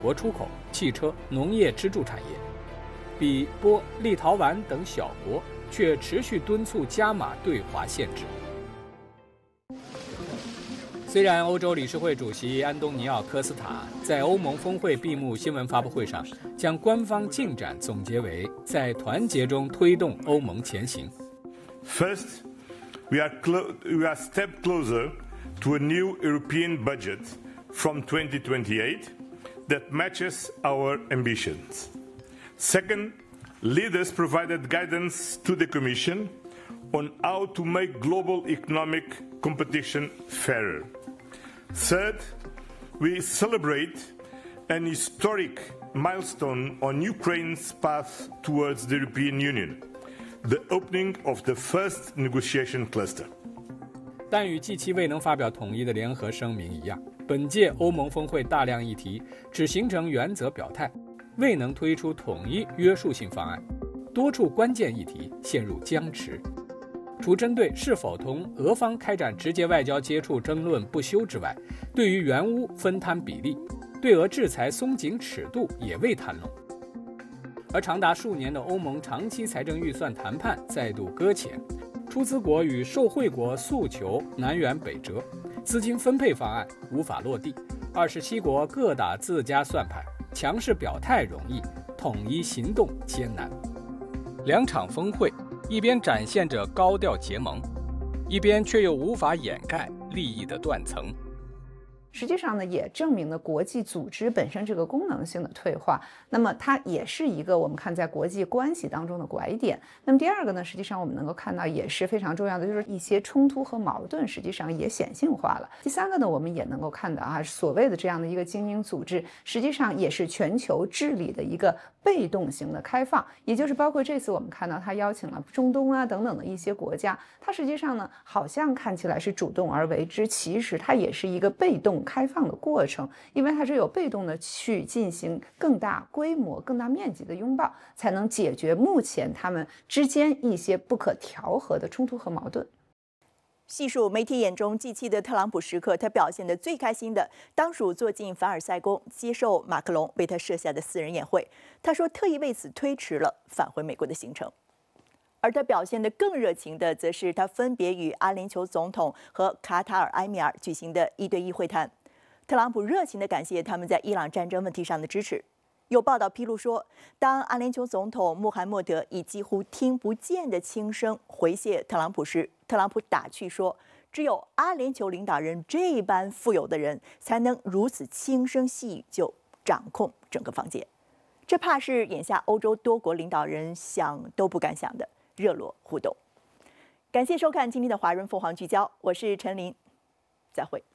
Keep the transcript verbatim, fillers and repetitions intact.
国出口汽车、农业支柱产业。比波、立陶宛等小国却持续敦促加码对华限制。虽然欧洲理事会主席安东尼奥·科斯塔在欧盟峰会闭幕新闻发布会上将官方进展总结为在团结中推动欧盟前行。 First, we are clo- we are step closer to a new European budget from twenty twenty-eight that matches our ambitions. Second, leaders provided guidance to the Commission on how to make global economic competition fairer. Third, we celebrate an historic milestone on Ukraine's path towards the European Union, the opening of the first negotiation cluster. 但与 G 七 未能发表统一的联合声明一样，本届欧盟峰会大量议题只形成原则表态，未能推出统一约束性方案，多处关键议题陷入僵持。除针对是否同俄方开展直接外交接触争论不休之外，对于原乌分摊比例、对俄制裁松紧尺度也未谈拢。而长达数年的欧盟长期财政预算谈判再度搁浅，出资国与受惠国诉求南辕北辙，资金分配方案无法落地，二十七国各打自家算盘，强势表态容易，统一行动艰难。两场峰会一边展现着高调结盟，一边却又无法掩盖利益的断层。 实际上呢，也证明了国际组织本身这个功能性的退化。那么它也是一个我们看在国际关系当中的拐点。那么第二个呢，实际上我们能够看到也是非常重要的，就是一些冲突和矛盾实际上也显性化了。第三个呢，我们也能够看到啊，所谓的这样的一个精英组织，实际上也是全球治理的一个被动型的开放，也就是包括这次我们看到他邀请了中东啊等等的一些国家，它实际上呢好像看起来是主动而为之，其实它也是一个被动开放的过程，因为它是有被动的去进行更大规模、更大面积的拥抱，才能解决目前他们之间一些不可调和的冲突和矛盾。 细数媒体眼中 G 七 的特朗普时刻，他表现得最开心的，当属坐进凡尔赛宫接受马克龙为他设下的私人宴会。他说特意为此推迟了返回美国的行程。而他表现得更热情的，则是他分别与阿联酋总统和卡塔尔埃米尔举行的一对一会谈。特朗普热情地感谢他们在伊朗战争问题上的支持。有报道披露说，当阿联酋总统穆罕默德以几乎听不见的轻声回谢特朗普时，特朗普打趣说，只有阿联酋领导人这般富有的人，才能如此轻声细语就掌控整个房间。这怕是眼下欧洲多国领导人想都不敢想的热络互动。感谢收看今天的华人凤凰聚焦，我是陈琳，再会。